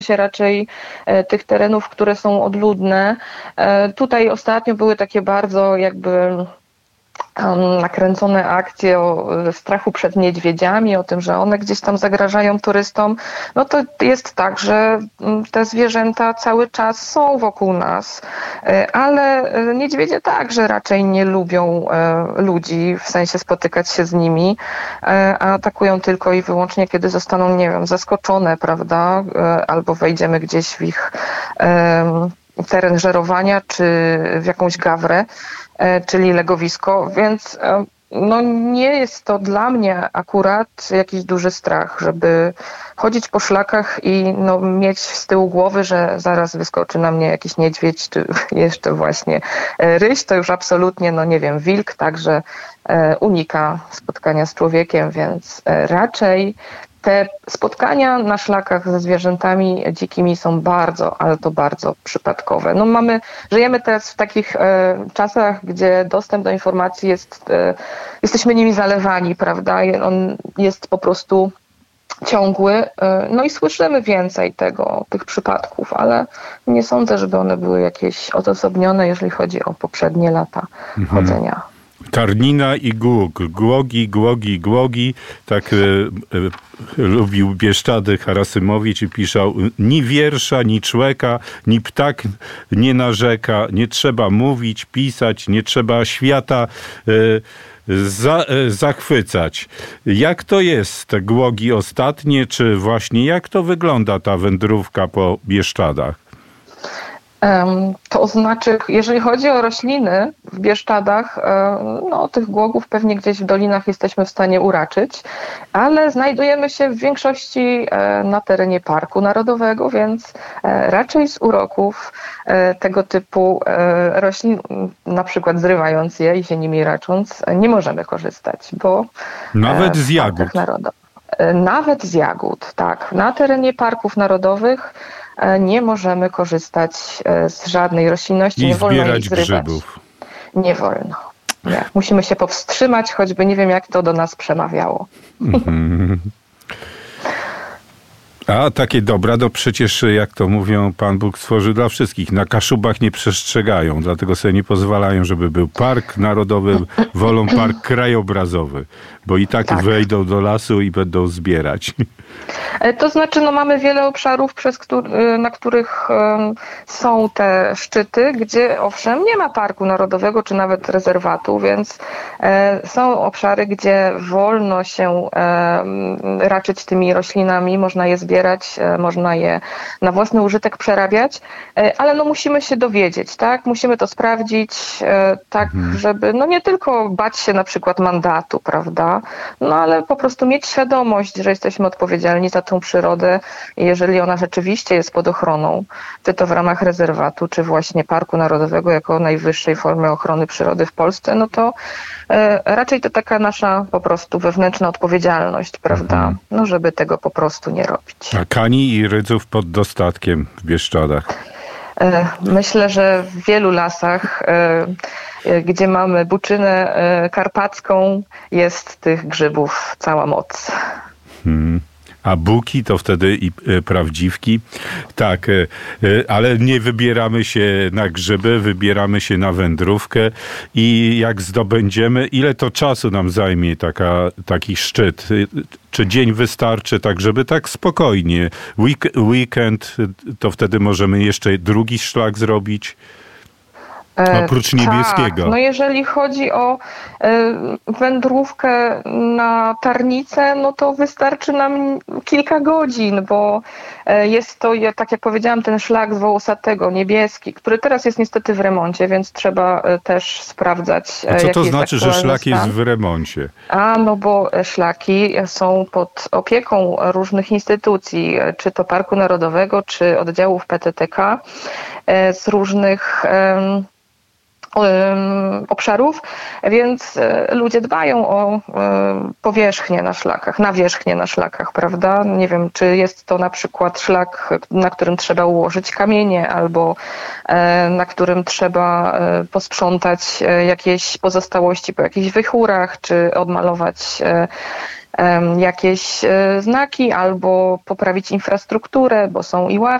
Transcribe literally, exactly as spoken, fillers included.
się raczej tych terenów, które są odludne. Tutaj ostatnio były takie bardzo jakby nakręcone akcje o strachu przed niedźwiedziami, o tym, że one gdzieś tam zagrażają turystom. No to jest tak, że te zwierzęta cały czas są wokół nas, ale niedźwiedzie także raczej nie lubią ludzi, w sensie spotykać się z nimi, a atakują tylko i wyłącznie, kiedy zostaną, nie wiem, zaskoczone, prawda, albo wejdziemy gdzieś w ich teren żerowania, czy w jakąś gawrę, czyli legowisko, więc no nie jest to dla mnie akurat jakiś duży strach, żeby chodzić po szlakach i no mieć z tyłu głowy, że zaraz wyskoczy na mnie jakiś niedźwiedź, czy jeszcze właśnie ryś, to już absolutnie, no nie wiem, wilk, także unika spotkania z człowiekiem, więc raczej te spotkania na szlakach ze zwierzętami dzikimi są bardzo, ale to bardzo przypadkowe. No mamy, żyjemy teraz w takich e, czasach, gdzie dostęp do informacji jest, e, jesteśmy nimi zalewani, prawda? On jest po prostu ciągły, e, no i słyszymy więcej tego, tych przypadków, ale nie sądzę, żeby one były jakieś odosobnione, jeżeli chodzi o poprzednie lata mhm. chodzenia. Tarnina i głóg. Głogi, głogi, głogi. Tak e, e, lubił Bieszczady Harasymowicz i pisał: ni wiersza, ni człeka, ni ptak nie narzeka. Nie trzeba mówić, pisać, nie trzeba świata e, za, e, zachwycać. Jak to jest, te głogi ostatnie, czy właśnie jak to wygląda ta wędrówka po Bieszczadach? To znaczy, jeżeli chodzi o rośliny w Bieszczadach, no tych głogów pewnie gdzieś w dolinach jesteśmy w stanie uraczyć, ale znajdujemy się w większości na terenie Parku Narodowego, więc raczej z uroków tego typu roślin, na przykład zrywając je i się nimi racząc, nie możemy korzystać, bo... Nawet z jagód. Nawet z jagód, tak. Na terenie parków narodowych nie możemy korzystać z żadnej roślinności. I nie wolno zbierać jej zrywać. grzybów. Nie wolno. Nie. Musimy się powstrzymać, choćby nie wiem, jak to do nas przemawiało. Mm-hmm. A takie dobra, to przecież, jak to mówią, Pan Bóg stworzył dla wszystkich. Na Kaszubach nie przestrzegają, dlatego sobie nie pozwalają, żeby był park narodowy, wolą park krajobrazowy, bo i tak, tak wejdą do lasu i będą zbierać. To znaczy, no mamy wiele obszarów, przez który, na których um, są te szczyty, gdzie owszem nie ma parku narodowego, czy nawet rezerwatu, więc e, są obszary, gdzie wolno się e, raczyć tymi roślinami, można je zbierać, e, można je na własny użytek przerabiać, e, ale no musimy się dowiedzieć, tak? Musimy to sprawdzić, e, tak, mhm. żeby no nie tylko bać się na przykład mandatu, prawda? No ale po prostu mieć świadomość, że jesteśmy odpowiedzialni za tą przyrodę i jeżeli ona rzeczywiście jest pod ochroną, czy to w ramach rezerwatu, czy właśnie Parku Narodowego jako najwyższej formy ochrony przyrody w Polsce, no to e, raczej to taka nasza po prostu wewnętrzna odpowiedzialność, prawda? Mhm. No żeby tego po prostu nie robić. A kani i rydzów pod dostatkiem w Bieszczadach? E, myślę, że w wielu lasach, e, gdzie mamy buczynę e, karpacką, jest tych grzybów cała moc. Hmm. A buki to wtedy i e, prawdziwki. Tak, e, e, ale nie wybieramy się na grzyby, wybieramy się na wędrówkę i jak zdobędziemy, ile to czasu nam zajmie taka, taki szczyt? Czy dzień wystarczy tak, żeby tak spokojnie? Week, weekend, to wtedy możemy jeszcze drugi szlak zrobić? Oprócz niebieskiego. Tak, no jeżeli chodzi o y, wędrówkę na Tarnicę, no to wystarczy nam kilka godzin, bo y, jest to, tak jak powiedziałam, ten szlak z Wołosatego, niebieski, który teraz jest niestety w remoncie, więc trzeba y, też sprawdzać. A co to znaczy, że szlak stan. jest w remoncie? A no bo szlaki są pod opieką różnych instytucji, czy to Parku Narodowego, czy oddziałów P T T K y, z różnych y, obszarów, więc ludzie dbają o powierzchnię na szlakach, nawierzchnię na szlakach, prawda? Nie wiem, czy jest to na przykład szlak, na którym trzeba ułożyć kamienie, albo na którym trzeba posprzątać jakieś pozostałości po jakichś wychórach, czy odmalować jakieś znaki albo poprawić infrastrukturę, bo są i ławki,